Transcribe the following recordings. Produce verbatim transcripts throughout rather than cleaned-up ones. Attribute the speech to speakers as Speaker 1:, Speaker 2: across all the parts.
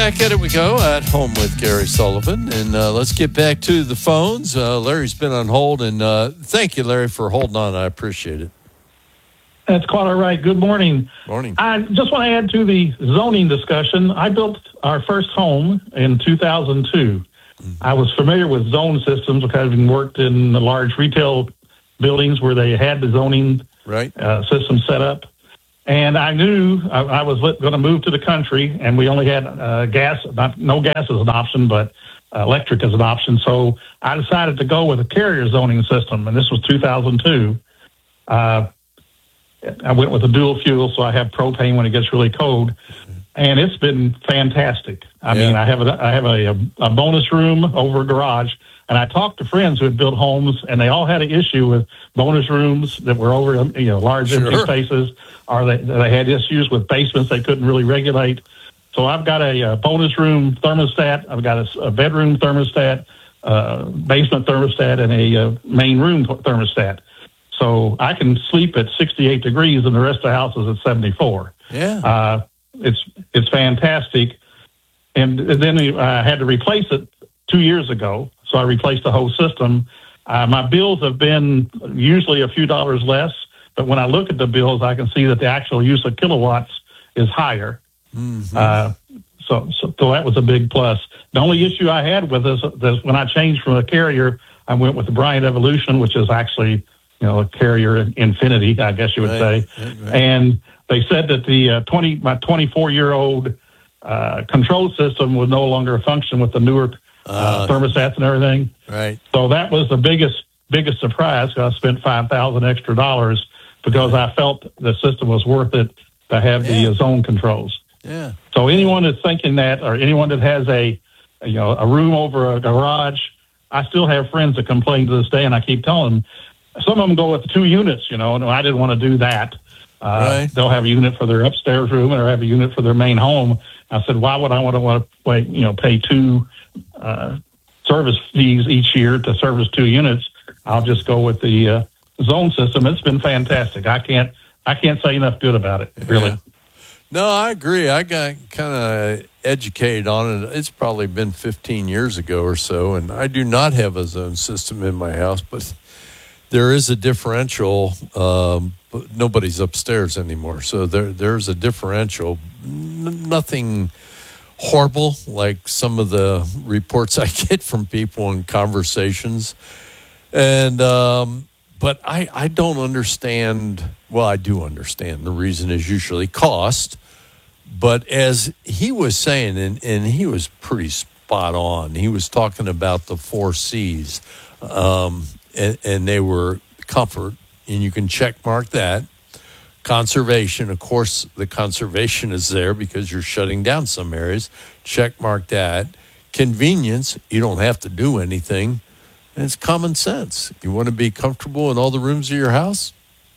Speaker 1: back at it we go at Home with Gary Sullivan. And uh, let's get back to the phones. Uh, Larry's been on hold. And uh, thank you, Larry, for holding on. I appreciate it.
Speaker 2: That's quite all right. Good morning.
Speaker 1: Morning.
Speaker 2: I just want to add to the zoning discussion. I built our first home in two thousand two. Mm-hmm. I was familiar with zone systems because I worked in the large retail buildings where they had the zoning
Speaker 1: right.
Speaker 2: uh, system set up. And I knew I, I was going to move to the country, and we only had uh, gas, not, no gas as an option, but uh, electric as an option. So I decided to go with a carrier zoning system, and this was two thousand two. Uh, I went with a dual fuel, so I have propane when it gets really cold, and it's been fantastic. I yeah. mean, I have a, I have a, a bonus room over a garage, and I talked to friends who had built homes, and they all had an issue with bonus rooms that were over, you know, large
Speaker 1: sure.
Speaker 2: empty spaces, or they, they had issues with basements they couldn't really regulate. So I've got a, a bonus room thermostat, I've got a, a bedroom thermostat, uh, basement thermostat, and a uh, main room thermostat. So I can sleep at sixty-eight degrees, and the rest of the house is at seventy-four.
Speaker 1: Yeah,
Speaker 2: uh, it's it's fantastic. And then I had to replace it two years ago, so I replaced the whole system. Uh, my bills have been usually a few dollars less, but when I look at the bills, I can see that the actual use of kilowatts is higher. Mm-hmm. Uh, so, so, so that was a big plus. The only issue I had with this is when I changed from a carrier, I went with the Bryant Evolution, which is actually, you know, a carrier infinity, I guess you would
Speaker 1: right,
Speaker 2: say.
Speaker 1: right, right.
Speaker 2: And they said that the uh, twenty my twenty-four year old uh, control system would no longer function with the newer uh, uh, thermostats and everything.
Speaker 1: Right.
Speaker 2: So that was the biggest biggest surprise. I spent five thousand extra dollars because I felt the system was worth it to have yeah. the uh, zone controls.
Speaker 1: Yeah.
Speaker 2: So anyone that's thinking that, or anyone that has a you know a room over a garage, I still have friends that complain to this day, and I keep telling them. Some of them go with two units, you know, and I didn't want to do that. Uh,
Speaker 1: right.
Speaker 2: They'll have a unit for their upstairs room or have a unit for their main home. I said, why would I want to want to pay, you know, pay two uh, service fees each year to service two units? I'll just go with the uh, zone system. It's been fantastic. I can't, I can't say enough good about it, really.
Speaker 1: Yeah. No, I agree. I got kind of educated on it. It's probably been fifteen years ago or so, and I do not have a zone system in my house, but there is a differential, um, but nobody's upstairs anymore. So there, there's a differential. N- nothing horrible like some of the reports I get from people in conversations. And um, but I, I don't understand. Well, I do understand. The reason is usually cost. But as he was saying, and, and he was pretty spot on, he was talking about the four C's. Um And, and they were comfort, and you can check mark that. Conservation, of course, the conservation is there because you're shutting down some areas. Check mark that. Convenience, you don't have to do anything. And it's common sense. You want to be comfortable in all the rooms of your house?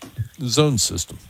Speaker 1: Zone system.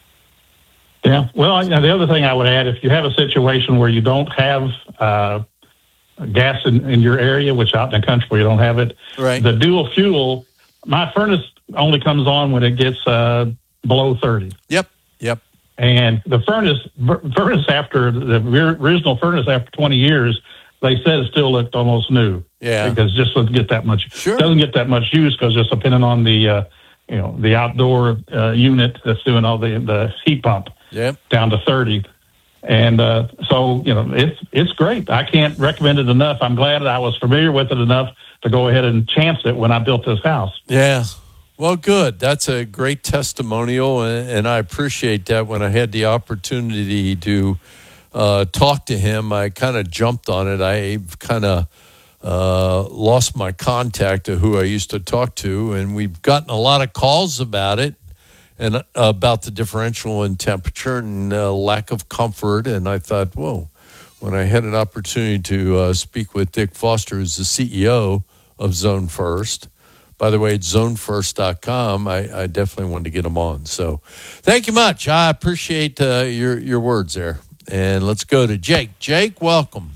Speaker 2: Yeah. Well, you know, the other thing I would add, if you have a situation where you don't have uh, gas in, in your area, which out in the country where you don't have it,
Speaker 1: right.
Speaker 2: The dual fuel, my furnace only comes on when it gets uh, below thirty.
Speaker 1: Yep, yep.
Speaker 2: And the furnace, furnace after the original furnace after twenty years, they said it still looked almost new.
Speaker 1: Yeah,
Speaker 2: because just doesn't get that much.
Speaker 1: Sure.
Speaker 2: Doesn't get that much use because just depending on the uh, you know the outdoor uh, unit that's doing all the the heat pump.
Speaker 1: Yep.
Speaker 2: Down to thirty. And uh, so, you know, it's it's great. I can't recommend it enough. I'm glad that I was familiar with it enough to go ahead and chance it when I built this house.
Speaker 1: Yeah. Well, good. That's a great testimonial, and, and I appreciate that. When I had the opportunity to uh, talk to him, I kind of jumped on it. I kind of uh, lost my contact to who I used to talk to, and we've gotten a lot of calls about it. And uh, about the differential in temperature and uh, lack of comfort. And I thought, whoa, when I had an opportunity to uh, speak with Dick Foster, who's the C E O of Zone First. By the way, it's zone first dot com. I, I definitely wanted to get him on. So thank you much. I appreciate uh, your, your words there. And let's go to Jake. Jake, welcome.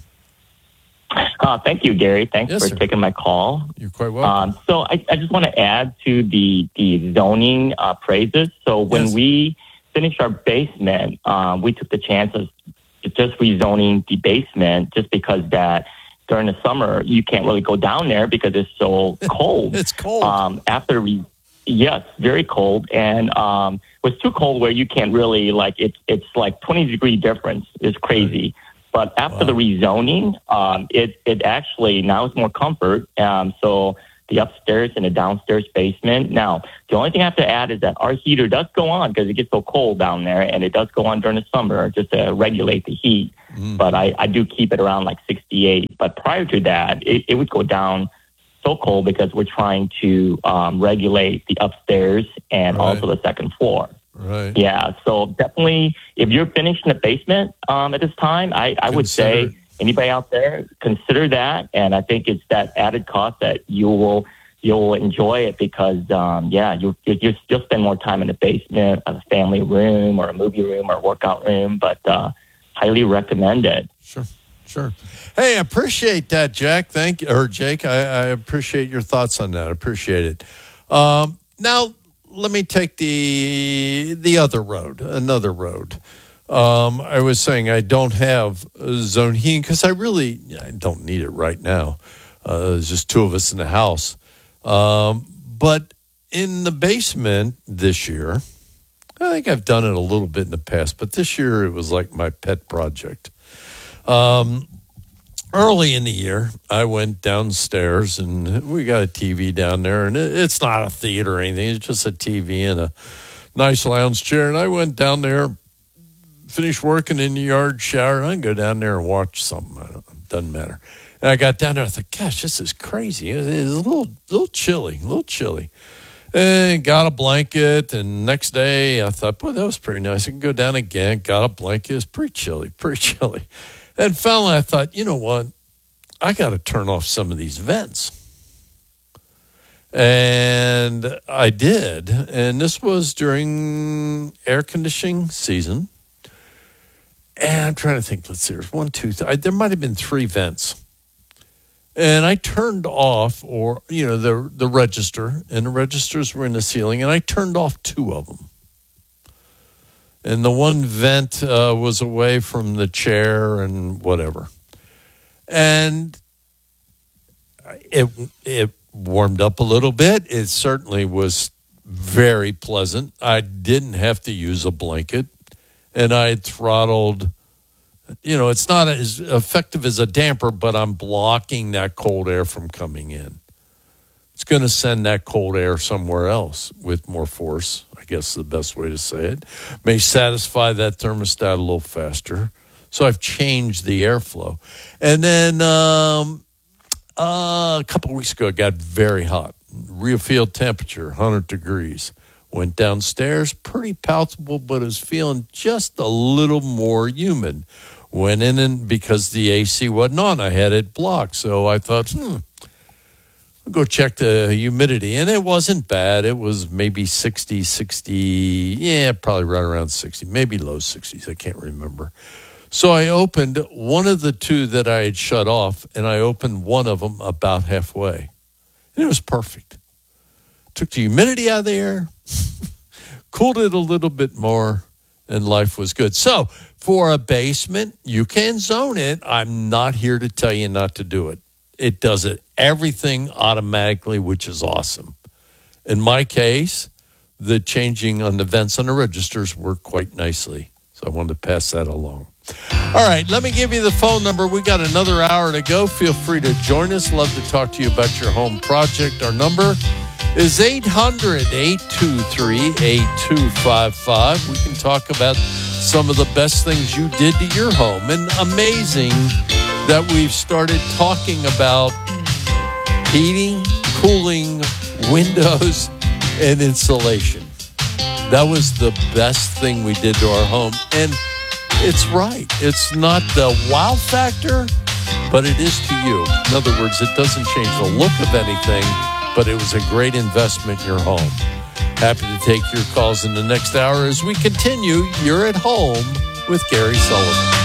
Speaker 3: Uh, thank you, Gary. Thanks
Speaker 1: yes,
Speaker 3: for
Speaker 1: sir.
Speaker 3: taking my call.
Speaker 1: You're quite welcome.
Speaker 3: Um, so I, I just want to add to the, the zoning uh, praises. So when
Speaker 1: yes.
Speaker 3: we finished our basement, um, we took the chance of just rezoning the basement just because that during the summer you can't really go down there because it's so cold.
Speaker 1: It's cold.
Speaker 3: Um, after re- yes, very cold, and um, it was too cold where you can't really like it's it's like twenty degree difference. It's crazy. But after wow. the rezoning, um, it it actually now it's more comfort. Um, so the upstairs and the downstairs basement. Now, the only thing I have to add is that our heater does go on because it gets so cold down there, and it does go on during the summer just to regulate the heat. Mm. But I, I do keep it around like sixty-eight. But prior to that, it, it would go down so cold because we're trying to um, regulate the upstairs and right. also the second floor.
Speaker 1: Right.
Speaker 3: Yeah. So definitely, if you're finishing the basement um, at this time, I, I would say anybody out there, consider that. And I think it's that added cost that you will you'll enjoy it because, um, yeah, you, you, you'll spend more time in the basement, a family room or a movie room or a workout room. But uh, highly recommend it.
Speaker 1: Sure. Sure. Hey, I appreciate that, Jack. Thank you. Or Jake, I, I appreciate your thoughts on that. I appreciate it. Um, now, let me take the the other road, another road. Um, I was saying I don't have zone heating because I really I don't need it right now. Uh, there's just two of us in the house. Um, but in the basement this year, I think I've done it a little bit in the past, but this year it was like my pet project. Um, early in the year, I went downstairs and we got a T V down there, and it's not a theater or anything. It's just a T V and a nice lounge chair. And I went down there, finished working in the yard, showered, and I can go down there and watch something. I don't, it doesn't matter. And I got down there, I thought, gosh, this is crazy. It was a little, little chilly, a little chilly. And got a blanket, and next day I thought, boy, that was pretty nice. I can go down again, got a blanket. It's pretty chilly, pretty chilly. And finally I thought, you know what? I got to turn off some of these vents. And I did. And this was during air conditioning season. And I'm trying to think, let's see, there's one, two, three. There might have been three vents. And I turned off, or, you know, the the register, and the registers were in the ceiling, and I turned off two of them. And the one vent uh, was away from the chair and whatever. And it it warmed up a little bit. It certainly was very pleasant. I didn't have to use a blanket, and I throttled. You know, it's not as effective as a damper, but I'm blocking that cold air from coming in. It's going to send that cold air somewhere else with more force, I guess is the best way to say it. May satisfy that thermostat a little faster. So I've changed the airflow. And then um, uh, a couple of weeks ago, it got very hot. Real field temperature, one hundred degrees. Went downstairs, pretty palatable, but it was feeling just a little more humid. Went in, and because the A C wasn't on, I had it blocked. So I thought, hmm, I'll go check the humidity. And it wasn't bad. It was maybe sixty, sixty, yeah, probably right around sixty, maybe low sixties. I can't remember. So I opened one of the two that I had shut off, and I opened one of them about halfway. And it was perfect. Took the humidity out of the air, cooled it a little bit more, and life was good. So for a basement, you can zone it. I'm not here to tell you not to do it. It does it everything automatically, which is awesome. In my case, the changing on the vents on the registers work quite nicely. So I wanted to pass that along. All right, let me give you the phone number. We got another hour to go. Feel free to join us. Love to talk to you about your home project. Our number is eight hundred, eight two three, eight two five five. We can talk about some of the best things you did to your home. And amazing that we've started talking about heating, cooling, windows, and insulation. That was the best thing we did to our home. And it's right. It's not the wow factor, but it is to you. In other words, it doesn't change the look of anything, but it was a great investment in your home. Happy to take your calls in the next hour as we continue. You're at home with Gary Sullivan.